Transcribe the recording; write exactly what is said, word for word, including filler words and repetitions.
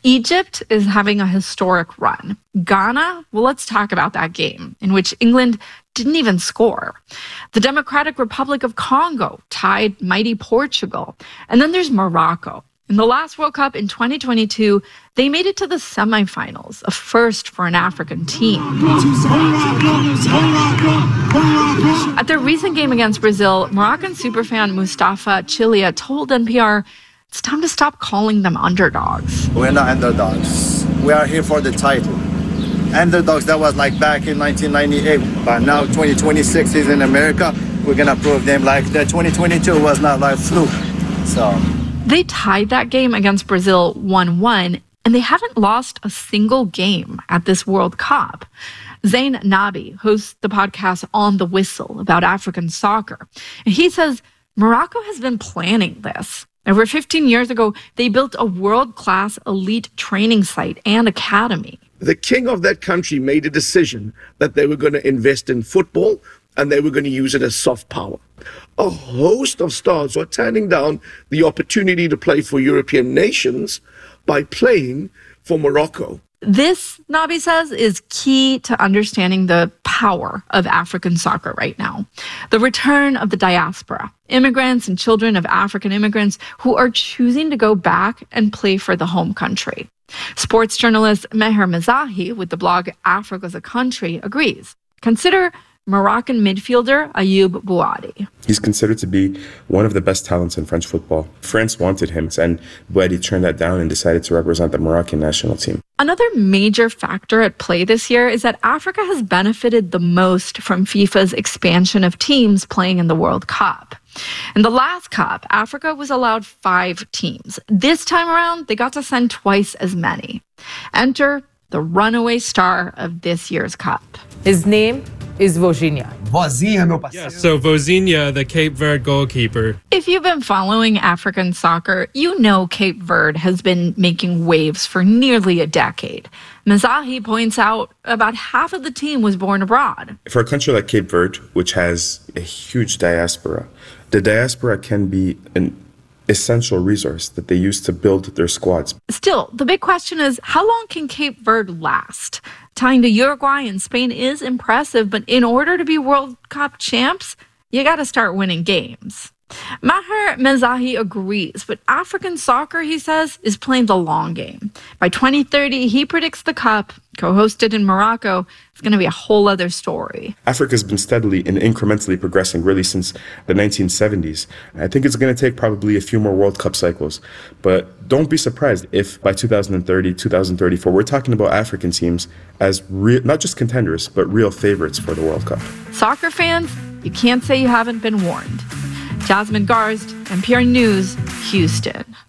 Egypt is having a historic run. Ghana, well, let's talk about that game in which England didn't even score. The Democratic Republic of Congo tied mighty Portugal. And then there's Morocco. In the last World Cup in twenty twenty-two, they made it to the semifinals, a first for an African team. At their recent game against Brazil, Moroccan superfan Mustafa Chilia told N P R, it's time to stop calling them underdogs. We're not underdogs. We are here for the title. Underdogs, that was like back in nineteen ninety-eight. But now twenty twenty-six is in America. We're going to prove them like the twenty twenty-two was not like fluke. So... They tied that game against Brazil one one, and they haven't lost a single game at this World Cup. Zain Nabi hosts the podcast On the Whistle about African soccer. And he says Morocco has been planning this. Over fifteen years ago, they built a world-class elite training site and academy. The king of that country made a decision that they were going to invest in football and they were going to use it as soft power. A host of stars were turning down the opportunity to play for European nations by playing for Morocco. This, Nabi says, is key to understanding the power of African soccer right now. The return of the diaspora, immigrants and children of African immigrants who are choosing to go back and play for the home country. Sports journalist Meher Mezahi with the blog Africa's a Country agrees. Consider Moroccan midfielder Ayoub Bouadi. He's considered to be one of the best talents in French football. France wanted him, and Bouadi turned that down and decided to represent the Moroccan national team. Another major factor at play this year is that Africa has benefited the most from FIFA's expansion of teams playing in the World Cup. In the last Cup, Africa was allowed five teams. This time around, they got to send twice as many. Enter the runaway star of this year's Cup. His name is Vozinha. Vozinha, meu parceiro. Yeah, so Vozinha, the Cape Verde goalkeeper. If you've been following African soccer, you know Cape Verde has been making waves for nearly a decade. Mezahi points out about half of the team was born abroad. For a country like Cape Verde, which has a huge diaspora, the diaspora can be an essential resource that they use to build their squads. Still, the big question is, how long can Cape Verde last? Tying to Uruguay and Spain is impressive, but in order to be World Cup champs, you got to start winning games. Meher Mezahi agrees, but African soccer, he says, is playing the long game. By twenty thirty, he predicts the Cup, co-hosted in Morocco, is going to be a whole other story. Africa's been steadily and incrementally progressing really since the nineteen seventies. I think it's going to take probably a few more World Cup cycles. But don't be surprised if by two thousand thirty, two thousand thirty-four, we're talking about African teams as re- not just contenders, but real favorites for the World Cup. Soccer fans, you can't say you haven't been warned. Jasmine Garst, N P R News, Houston.